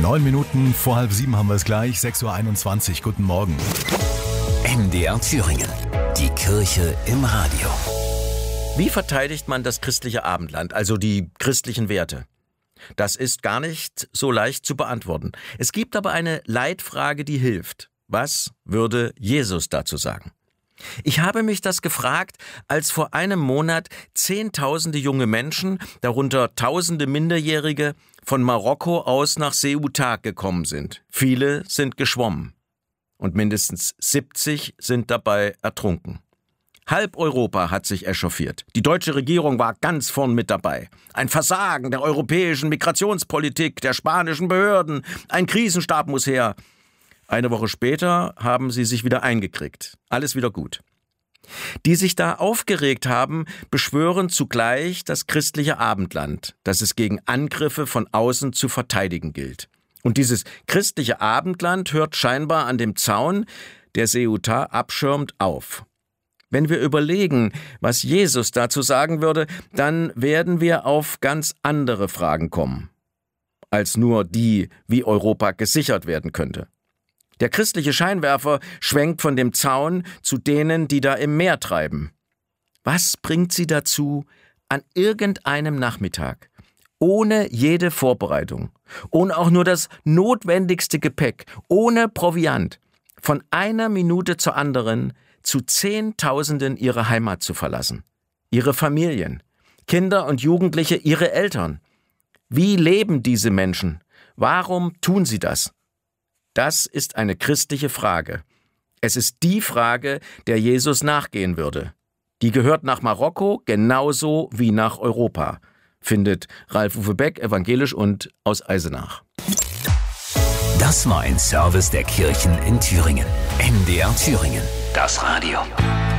9 Minuten vor halb 7 haben wir es gleich, 6.21 Uhr. Guten Morgen. MDR Thüringen. Die Kirche im Radio. Wie verteidigt man das christliche Abendland, also die christlichen Werte? Das ist gar nicht so leicht zu beantworten. Es gibt aber eine Leitfrage, die hilft. Was würde Jesus dazu sagen? Ich habe mich das gefragt, als vor einem Monat Zehntausende junge Menschen, darunter Tausende Minderjährige, von Marokko aus nach Ceuta gekommen sind. Viele sind geschwommen und mindestens 70 sind dabei ertrunken. Halb Europa hat sich echauffiert. Die deutsche Regierung war ganz vorn mit dabei. Ein Versagen der europäischen Migrationspolitik, der spanischen Behörden. Ein Krisenstab muss her. Eine Woche später haben sie sich wieder eingekriegt. Alles wieder gut. Die sich da aufgeregt haben, beschwören zugleich das christliche Abendland, das es gegen Angriffe von außen zu verteidigen gilt. Und dieses christliche Abendland hört scheinbar an dem Zaun, der Ceuta abschirmt, auf. Wenn wir überlegen, was Jesus dazu sagen würde, dann werden wir auf ganz andere Fragen kommen, als nur die, wie Europa gesichert werden könnte. Der christliche Scheinwerfer schwenkt von dem Zaun zu denen, die da im Meer treiben. Was bringt sie dazu, an irgendeinem Nachmittag, ohne jede Vorbereitung, ohne auch nur das notwendigste Gepäck, ohne Proviant, von einer Minute zur anderen zu Zehntausenden ihre Heimat zu verlassen, ihre Familien, Kinder und Jugendliche, ihre Eltern? Wie leben diese Menschen? Warum tun sie das? Das ist eine christliche Frage. Es ist die Frage, der Jesus nachgehen würde. Die gehört nach Marokko genauso wie nach Europa, findet Ralf-Uwe Beck, evangelisch und aus Eisenach. Das war ein Service der Kirchen in Thüringen. MDR Thüringen. Das Radio.